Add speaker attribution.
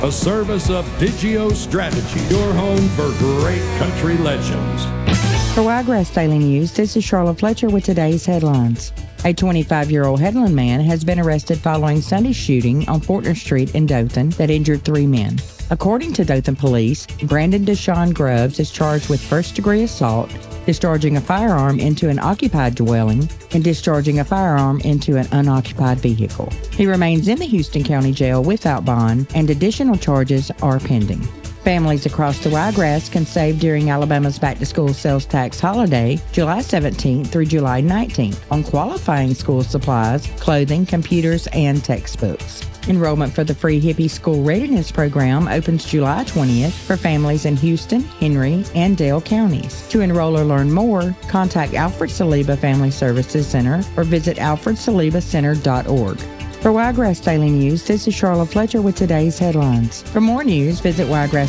Speaker 1: A service of Digio Strategy, your home for great country legends.
Speaker 2: For Wiregrass Daily News, this is Charlotte Fletcher with today's headlines. A 25-year-old Headland man has been arrested following Sunday's shooting on Fortner Street in Dothan that injured 3 men. According to Dothan police, Brandon Deshaun Grubbs is charged with first-degree assault, discharging a firearm into an occupied dwelling, and discharging a firearm into an unoccupied vehicle. He remains in the Houston County Jail without bond, and additional charges are pending. Families across the Wiregrass can save during Alabama's back-to-school sales tax holiday, July 17th through July 19th, on qualifying school supplies, clothing, computers, and textbooks. Enrollment for the free Hippie School Readiness Program opens July 20th for families in Houston, Henry, and Dale counties. To enroll or learn more, contact Alfred Saliba Family Services Center or visit alfredsalibacenter.org. For Wiregrass Daily News, this is Charlotte Fletcher with today's headlines. For more news, visit Wiregrass